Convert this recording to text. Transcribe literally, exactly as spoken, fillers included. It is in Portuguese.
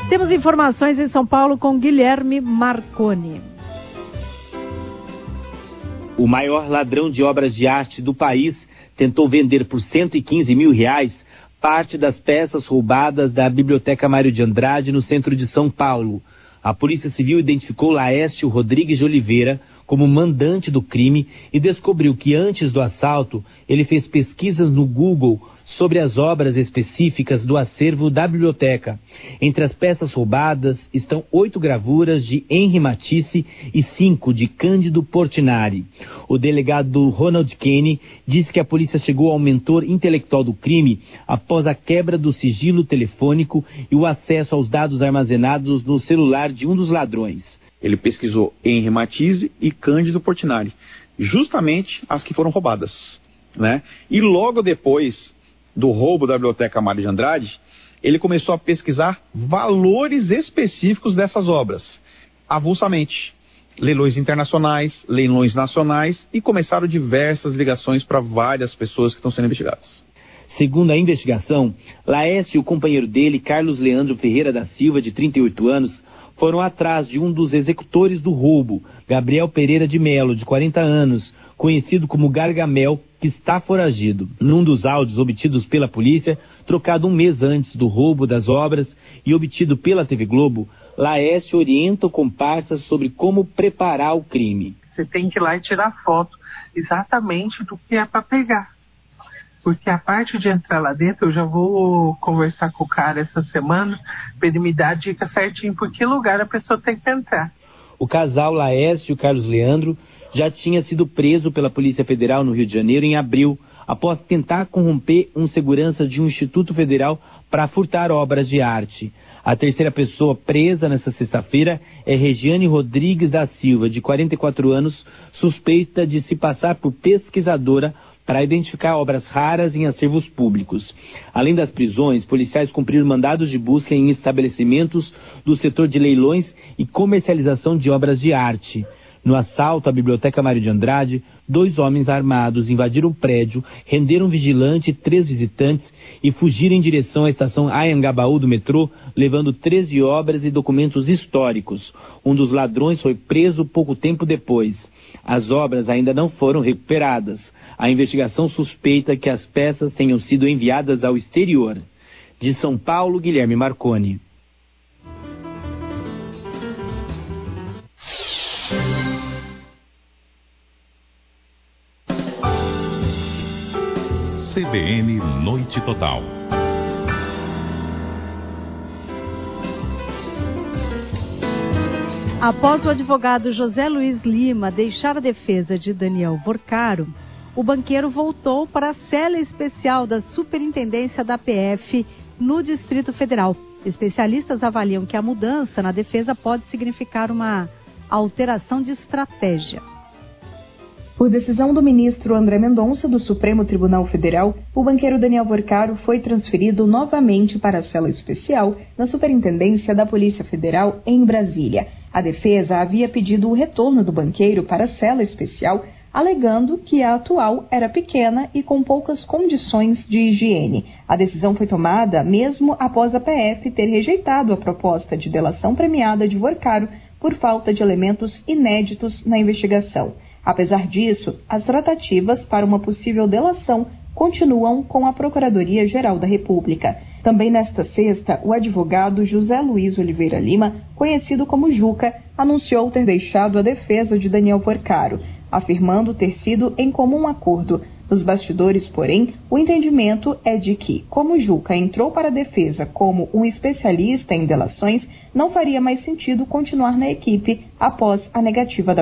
Temos informações em São Paulo com Guilherme Marconi. O maior ladrão de obras de arte do país tentou vender por cento e quinze mil reais parte das peças roubadas da Biblioteca Mário de Andrade, no centro de São Paulo. A Polícia Civil identificou Laércio Rodrigues de Oliveira como mandante do crime e descobriu que antes do assalto ele fez pesquisas no Google sobre as obras específicas do acervo da biblioteca. Entre as peças roubadas estão oito gravuras de Henri Matisse e cinco de Cândido Portinari. O delegado Ronald Kenny disse que a polícia chegou ao mentor intelectual do crime após a quebra do sigilo telefônico e o acesso aos dados armazenados no celular de um dos ladrões. Ele pesquisou Henri Matisse e Cândido Portinari, justamente as que foram roubadas, né? E logo depois do roubo da Biblioteca Mário de Andrade, ele começou a pesquisar valores específicos dessas obras, avulsamente. Leilões internacionais, leilões nacionais, e começaram diversas ligações para várias pessoas que estão sendo investigadas. Segundo a investigação, Laércio e o companheiro dele, Carlos Leandro Ferreira da Silva, de trinta e oito anos, foram atrás de um dos executores do roubo, Gabriel Pereira de Melo, de quarenta anos, conhecido como Gargamel, que está foragido. Num dos áudios obtidos pela polícia, trocado um mês antes do roubo das obras e obtido pela T V Globo, Laércio orienta o comparsa sobre como preparar o crime. Você tem que ir lá e tirar foto exatamente do que é para pegar. Porque a parte de entrar lá dentro, eu já vou conversar com o cara essa semana, para ele me dar a dica certinho por que lugar a pessoa tem que entrar. O casal Laércio e Carlos Leandro já tinha sido preso pela Polícia Federal no Rio de Janeiro em abril, após tentar corromper um segurança de um instituto federal para furtar obras de arte. A terceira pessoa presa nesta sexta-feira é Regiane Rodrigues da Silva, de quarenta e quatro anos, suspeita de se passar por pesquisadora para identificar obras raras em acervos públicos. Além das prisões, policiais cumpriram mandados de busca em estabelecimentos do setor de leilões e comercialização de obras de arte. No assalto à Biblioteca Mário de Andrade, dois homens armados invadiram o prédio, renderam um vigilante e três visitantes e fugiram em direção à estação Anhangabaú do metrô, levando treze obras e documentos históricos. Um dos ladrões foi preso pouco tempo depois. As obras ainda não foram recuperadas. A investigação suspeita que as peças tenham sido enviadas ao exterior. De São Paulo, Guilherme Marconi. C B N Noite Total. Após o advogado José Luiz Lima deixar a defesa de Daniel Porcaro, o banqueiro voltou para a cela especial da Superintendência da P F no Distrito Federal. Especialistas avaliam que a mudança na defesa pode significar uma alteração de estratégia. Por decisão do ministro André Mendonça, do Supremo Tribunal Federal, o banqueiro Daniel Porcaro foi transferido novamente para a cela especial na Superintendência da Polícia Federal em Brasília. A defesa havia pedido o retorno do banqueiro para a cela especial, alegando que a atual era pequena e com poucas condições de higiene. A decisão foi tomada mesmo após a P F ter rejeitado a proposta de delação premiada de Porcaro por falta de elementos inéditos na investigação. Apesar disso, as tratativas para uma possível delação continuam com a Procuradoria-Geral da República. Também nesta sexta, o advogado José Luiz Oliveira Lima, conhecido como Juca, anunciou ter deixado a defesa de Daniel Porcaro, afirmando ter sido em comum acordo. Nos bastidores, porém, o entendimento é de que, como Juca entrou para a defesa como um especialista em delações, não faria mais sentido continuar na equipe após a negativa da